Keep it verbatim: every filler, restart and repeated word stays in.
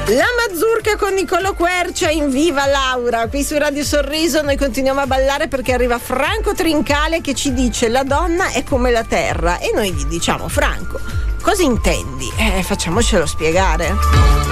La mazurka con Niccolò Quercia in Viva Laura. Qui su Radio Sorriso noi continuiamo a ballare perché arriva Franco Trincale che ci dice: la donna è come la terra. E noi gli diciamo: Franco, cosa intendi? Eh, facciamocelo spiegare.